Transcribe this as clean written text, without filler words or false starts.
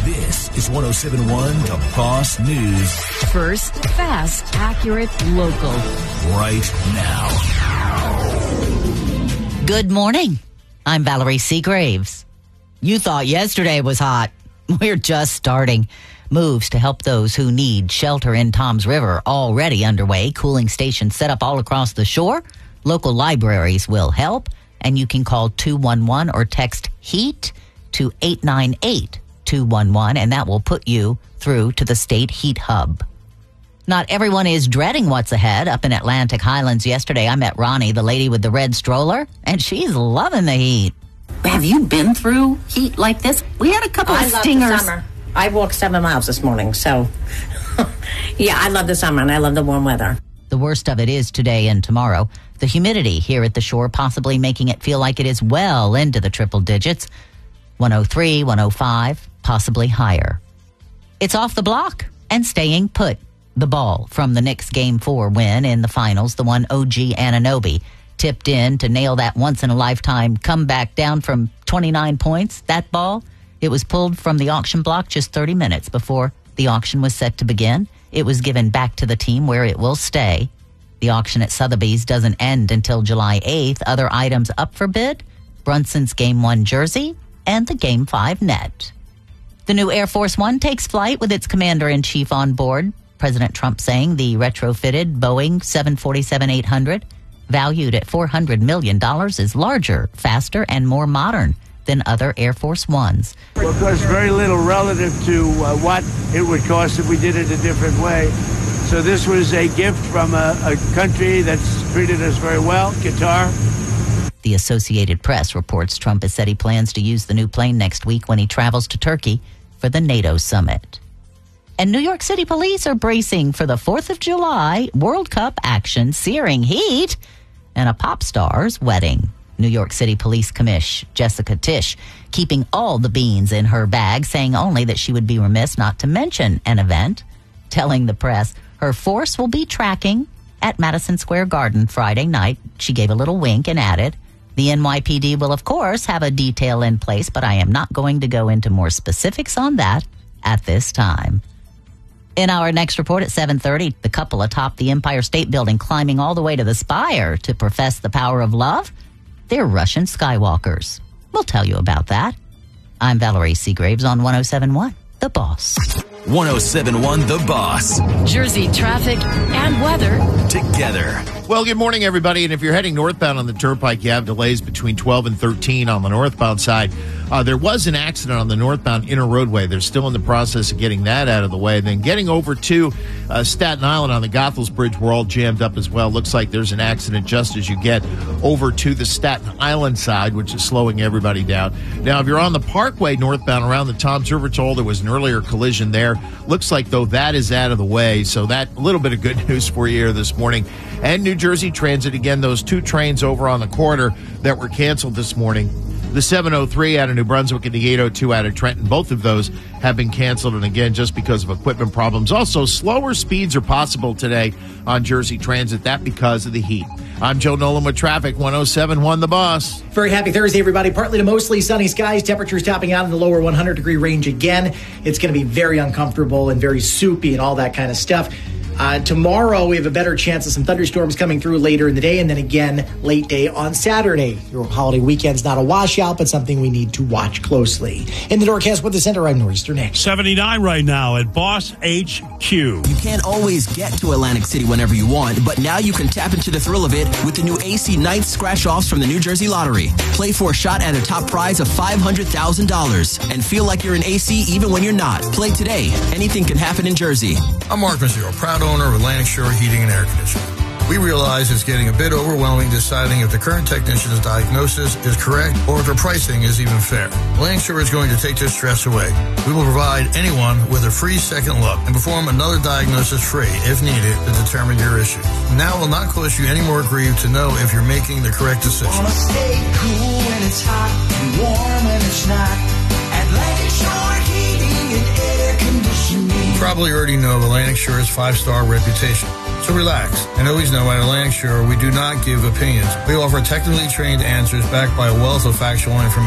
This is 107.1 The Boss News. First, fast, accurate, local. Right now. Good morning. I'm Valerie Seagraves. You thought yesterday was hot. We're just starting. Moves to help those who need shelter in Toms River already underway. Cooling stations set up all across the shore. Local libraries will help. And you can call 211 or text HEAT to 898-211, and that will put you through to the State Heat Hub. Not everyone is dreading what's ahead. Up in Atlantic Highlands yesterday, I met Ronnie, the lady with the red stroller, and she's loving the heat. Have you been through heat like this? We had a couple of stingers. I love the summer. I walked 7 miles this morning, so yeah, I love the summer and I love the warm weather. The worst of it is today and tomorrow. The humidity here at the shore possibly making it feel like it is well into the triple digits. 103, 105, possibly higher. It's off the block and staying put. The ball from the Knicks Game 4 win in the finals, the one OG Anunoby tipped in to nail that once-in-a-lifetime comeback down from 29 points. That ball, it was pulled from the auction block just 30 minutes before the auction was set to begin. It was given back to the team where it will stay. The auction at Sotheby's doesn't end until July 8th. Other items up for bid, Brunson's Game 1 jersey and the Game 5 net. The new Air Force One takes flight with its commander-in-chief on board. President Trump saying the retrofitted Boeing 747-800, valued at $400 million, is larger, faster, and more modern than other Air Force Ones. Well, it costs very little relative to what it would cost if we did it a different way. So this was a gift from a country that's treated us very well, Qatar. The Associated Press reports Trump has said he plans to use the new plane next week when he travels to Turkey for the NATO summit. And New York City police are bracing for the 4th of July World Cup action, searing heat, and a pop star's wedding. New York City Police Commish Jessica Tisch keeping all the beans in her bag, saying only that she would be remiss not to mention an event, telling the press her force will be tracking at Madison Square Garden Friday night. She gave a little wink and added, the NYPD will, of course, have a detail in place, but I am not going to go into more specifics on that at this time. In our next report at 7:30, the couple atop the Empire State Building climbing all the way to the spire to profess the power of love. They're Russian skywalkers. We'll tell you about that. I'm Valerie Seagraves on 107.1 The Boss. 107.1 The Boss. Jersey traffic and weather Together. Well, good morning, everybody. And if you're heading northbound on the Turnpike, you have delays between 12 and 13 on the northbound side. There was an accident on the northbound inner roadway. They're still in the process of getting that out of the way. And then getting over to Staten Island on the Goethals Bridge, we're all jammed up as well. Looks like there's an accident just as you get over to the Staten Island side, which is slowing everybody down. Now, if you're on the Parkway northbound around the Toms River Toll, there was an earlier collision there. Looks like, though, that is out of the way. So that a little bit of good news for you here this morning. And New Jersey Transit, again, those two trains over on the corridor that were canceled this morning. The 703 out of New Brunswick and the 802 out of Trenton, both of those have been canceled, and again, just because of equipment problems. Also, slower speeds are possible today on Jersey Transit, that because of the heat. I'm Joe Nolan with traffic, 107.1 The Boss. Very happy Thursday, everybody. Partly to mostly sunny skies. Temperatures topping out in the lower 100-degree range again. It's going to be very uncomfortable and very soupy and all that kind of stuff. Tomorrow, we have a better chance of some thunderstorms coming through later in the day, and then again, late day on Saturday. Your holiday weekend's not a washout, but something we need to watch closely. In the Norcast Weather Center, I'm Nor'easter Nick. 79 right now at Boss HQ. You can't always get to Atlantic City whenever you want, but now you can tap into the thrill of it with the new AC Night Scratch-Offs from the New Jersey Lottery. Play for a shot at a top prize of $500,000 and feel like you're in AC even when you're not. Play today. Anything can happen in Jersey. I'm Mark Mazzero, proud owner of Atlantic Shore Heating and Air Conditioning. We realize it's getting a bit overwhelming deciding if the current technician's diagnosis is correct or if their pricing is even fair. Atlantic Shore is going to take this stress away. We will provide anyone with a free second look and perform another diagnosis free, if needed, to determine your issues. Now it will not cost you any more grief to know if you're making the correct decision. Wanna stay cool when it's hot and warm when it's not. Atlantic Shore Heating and Air Conditioning. You probably already know of Atlantic Shore's 5-star reputation. So relax, and always know at Atlantic Shore we do not give opinions. We offer technically trained answers backed by a wealth of factual information.